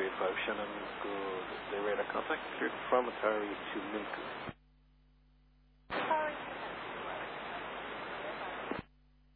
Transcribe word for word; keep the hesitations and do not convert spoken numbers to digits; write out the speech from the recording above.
three eight five Shannon, good day radar contact, cleared from Atari to Minku.